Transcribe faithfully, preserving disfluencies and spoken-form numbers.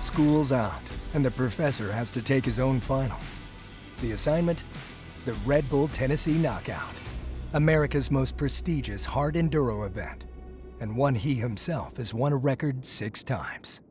School's out, and the professor has to take his own final. The assignment? The Red Bull Tennessee Knockout, America's most prestigious hard enduro event, and one he himself has won a record six times.